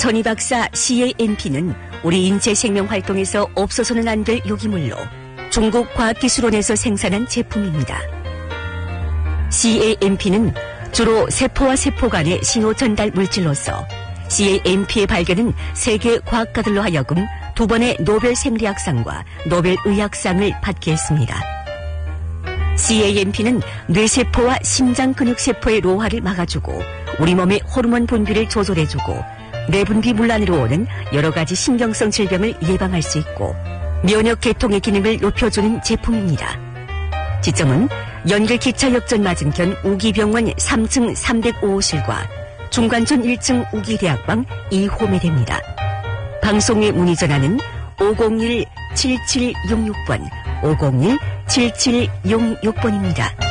전희 박사 CAMP는 우리 인체 생명 활동에서 없어서는 안 될 유기물로 중국 과학기술원에서 생산한 제품입니다. CAMP는 주로 세포와 세포 간의 신호 전달 물질로서 CAMP의 발견은 세계 과학가들로 하여금 2번의 노벨 생리학상과 노벨 의학상을 받게 했습니다. CAMP는 뇌세포와 심장 근육세포의 노화를 막아주고 우리 몸의 호르몬 분비를 조절해주고 내분비 문란으로 오는 여러 가지 신경성 질병을 예방할 수 있고 면역 계통의 기능을 높여주는 제품입니다. 지점은 연길 기차역전 맞은편 우기병원 3층 305호실과 중관촌 1층 우기대학방 2호에 됩니다. 방송의 문의 전화는 501-7766번, 501-7766번입니다.